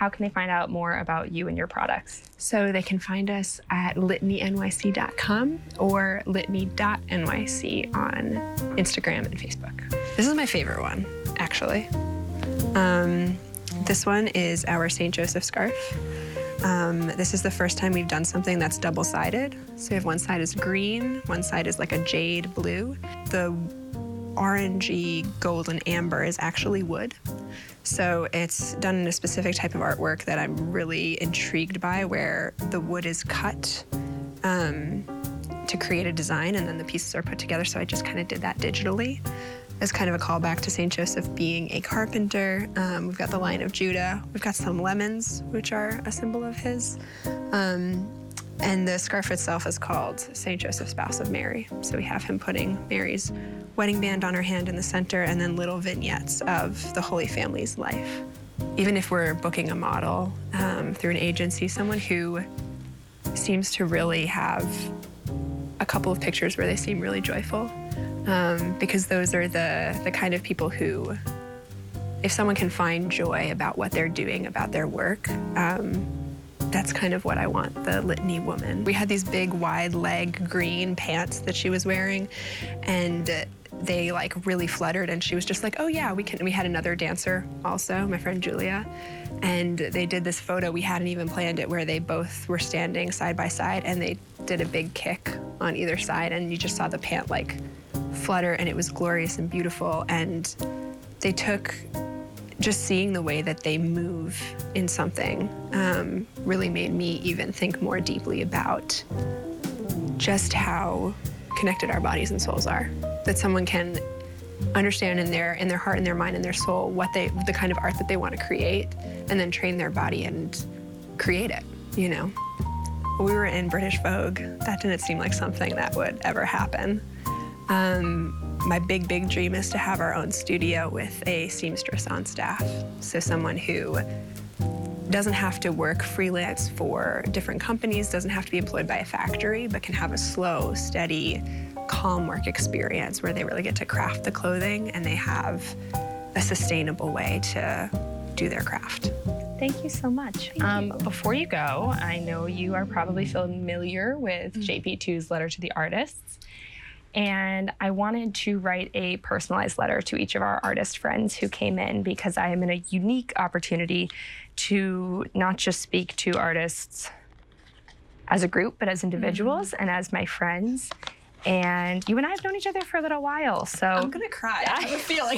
how can they find out more about you and your products? So they can find us at litanynyc.com or litany.nyc on Instagram and Facebook. This is my favorite one, actually. This one is our St. Joseph scarf. This is the first time we've done something that's double-sided. So we have one side is green, one side is like a jade blue. The orangey golden amber is actually wood. So it's done in a specific type of artwork that I'm really intrigued by, where the wood is cut to create a design, and then the pieces are put together. So I just kind of did that digitally as kind of a callback to St. Joseph being a carpenter. We've got the Lion of Judah. We've got some lemons, which are a symbol of his. And the scarf itself is called St. Joseph, Spouse of Mary. So we have him putting Mary's wedding band on her hand in the center, and then little vignettes of the Holy Family's life. Even if we're booking a model through an agency, someone who seems to really have a couple of pictures where they seem really joyful, because those are the kind of people who, if someone can find joy about what they're doing, about their work, that's kind of what I want the Litany woman. We had these big wide leg green pants that she was wearing, and they like really fluttered, and she was just like, oh yeah, we can. We had another dancer also, my friend Julia, and they did this photo. We hadn't even planned it, where they both were standing side by side, and they did a big kick on either side, and you just saw the pant like flutter, and it was glorious and beautiful. And they took, just seeing the way that they move in something really made me even think more deeply about just how connected our bodies and souls are. That someone can understand in their heart and their mind and their soul the kind of art that they want to create, and then train their body and create it, you know? We were in British Vogue. That didn't seem like something that would ever happen. My big, big dream is to have our own studio with a seamstress on staff. So someone who doesn't have to work freelance for different companies, doesn't have to be employed by a factory, but can have a slow, steady, calm work experience where they really get to craft the clothing, and they have a sustainable way to do their craft. Thank you so much. Before you go, I know you are probably familiar with JP2's Letter to the Artists. And I wanted to write a personalized letter to each of our artist friends who came in, because I am in a unique opportunity to not just speak to artists as a group, but as individuals and as my friends. And you and I have known each other for a little while, so... I'm gonna cry, I have a feeling.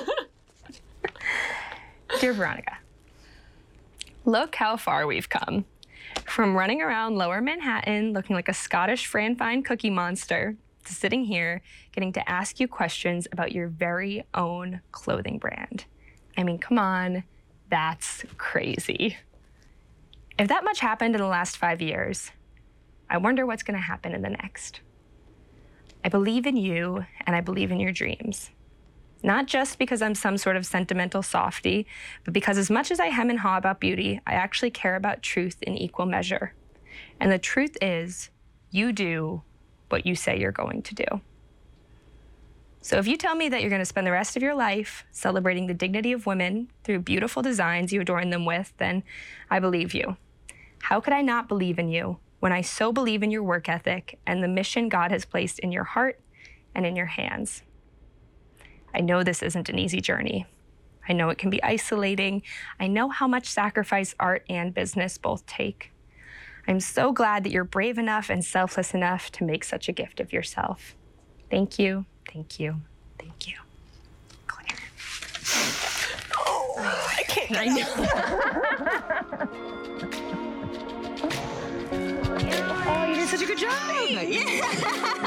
Dear Veronica, look how far we've come. From running around Lower Manhattan looking like a Scottish Fran Fine cookie monster, to sitting here getting to ask you questions about your very own clothing brand. I mean, come on, that's crazy. If that much happened in the last 5 years, I wonder what's gonna happen in the next. I believe in you, and I believe in your dreams. Not just because I'm some sort of sentimental softie, but because as much as I hem and haw about beauty, I actually care about truth in equal measure. And the truth is, you do what you say you're going to do. So if you tell me that you're gonna spend the rest of your life celebrating the dignity of women through beautiful designs you adorn them with, then I believe you. How could I not believe in you when I so believe in your work ethic and the mission God has placed in your heart and in your hands? I know this isn't an easy journey. I know it can be isolating. I know how much sacrifice art and business both take. I'm so glad that you're brave enough and selfless enough to make such a gift of yourself. Thank you, thank you, thank you. Claire. Oh, I can't. I know. Oh, you did such a good job. Yeah.